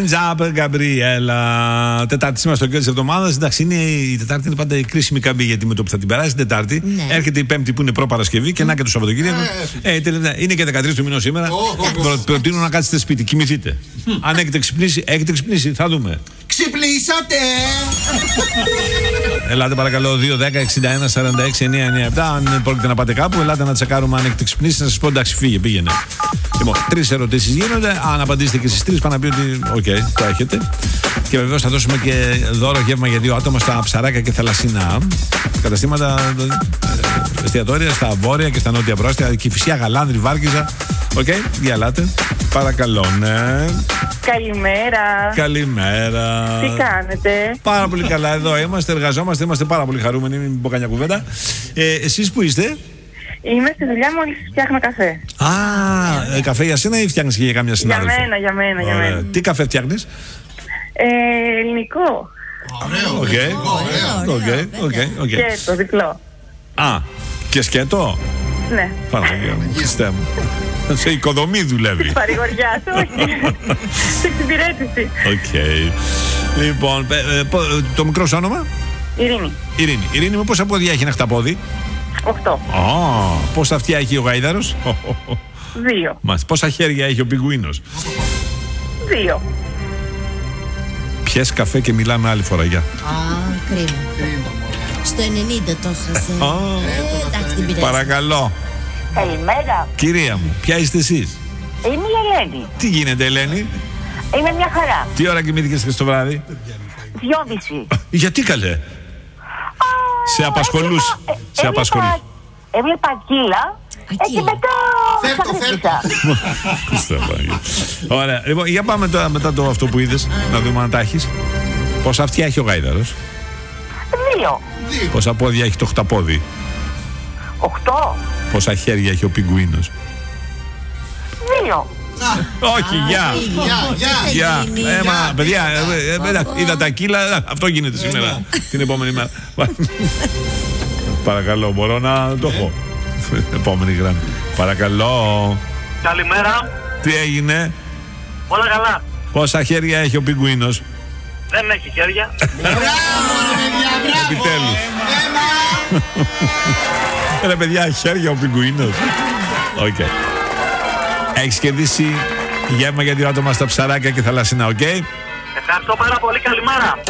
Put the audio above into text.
Hands up, Γκαμπριέλα. Τετάρτη σήμερα στο κέντρο τη εβδομάδα. Εντάξει, η Τετάρτη είναι πάντα η κρίσιμη καμπή, γιατί με το που θα την περάσει την Τετάρτη έρχεται η Πέμπτη που είναι προπαρασκευή και να και το Σαββατοκύριακο. Είναι και 13 του μηνό σήμερα. Προτείνω να κάτσετε σπίτι, κοιμηθείτε. Αν έχετε ξυπνήσει, θα δούμε. Ξυπνήσατε! Ελάτε παρακαλώ 2-10-61-46-997. Αν πρόκειται να πάτε κάπου, ελάτε να τσεκάρουμε αν έχετε ξυπνήσει. Να σας πω εντάξει, πήγαινε. Λοιπόν, 3 ερωτήσεις γίνονται. Αν απαντήσετε και στις 3, πάνε να πει ότι οκ, το έχετε. Και βεβαίως θα δώσουμε και δώρο γεύμα για 2 άτομα στα Ψαράκια και Θαλασσινά. Καταστήματα, εστιατόρια στα βόρεια και στα νότια πρόστια. Κηφισιά, Γαλάνδρη, Βάρκιζα. Οκ, διαλάτε. Παρακαλώ, ναι. Καλημέρα. Καλημέρα. Τι κάνετε? Πάρα πολύ καλά, εδώ είμαστε, εργαζόμαστε, είμαστε πάρα πολύ χαρούμενοι. Μην πω καμιά κουβέντα. Εσείς που είστε? Είμαι στη δουλειά, μόλις φτιάχνω καφέ. Καφέ για σένα ή φτιάχνεις και για κάμια συνάδελφο? Για μένα. Τι καφέ φτιάχνεις? Ελληνικό. Οκ. Και το διπλό. Και σκέτο? Ναι. Παναγία μου, Χριστέ μου. Σε οικοδομή δουλεύει. Παρηγοριά, όχι. Σε εξυπηρέτηση. Οκ. Λοιπόν, το μικρό σου όνομα? Ειρήνη, με πόσα πόδια έχει ένα χταπόδι? 8. Πόσα αυτιά έχει ο γάιδαρος? 2. Πόσα χέρια έχει ο πιγκουίνος? 2. Πιες καφέ και μιλάμε άλλη φορά, γεια. Κρίμα. Στο 90 το έχασε. Εντάξει, την πειράζει. Παρακαλώ. Καλημέρα. Κυρία μου, ποια είστε εσείς? Είμαι η Ελένη. Τι γίνεται, Ελένη? Είμαι μια χαρά. Τι ώρα κοιμήθηκες χθες το βράδυ? 2:30. Γιατί καλέ? Σε απασχολούσε. Έβλεπα Κύλα. Και μετά ξαφνικά. Ωραία. Λοιπόν, για πάμε τώρα μετά το αυτό που είδες, να δούμε αν τα έχεις. Πόσα αυτιά έχει ο γάιδαρος? 2. Πόσα πόδια έχει το χταπόδι? 8. Πόσα χέρια έχει ο πιγκουίνος? 2. Όχι, γεια. Παιδιά, είδα τα κύλα. Αυτό γίνεται σήμερα, την επόμενη μέρα. Παρακαλώ, μπορώ να το έχω? Επόμενη γραμμή. Παρακαλώ. Καλημέρα. Τι έγινε? Όλα καλά. Πόσα χέρια έχει ο πιγκουίνος? Δεν έχει χέρια. Μπράβο, παιδιά, επιτέλους. Ρε παιδιά, χέρια ο πιγκουίνος. Οκ. Έχεις κερδίσει γεύμα για 2 άτομα στα Ψαράκια και Θαλασσινά, οκ? Ευχαριστώ πάρα πολύ, καλημέρα.